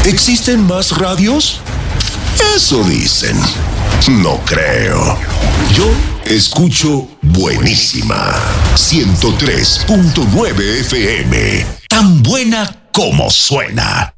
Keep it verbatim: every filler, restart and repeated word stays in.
¿Existen más radios? Eso dicen. No creo. Yo escucho Buenísima ciento tres punto nueve F M. Tan buena como suena.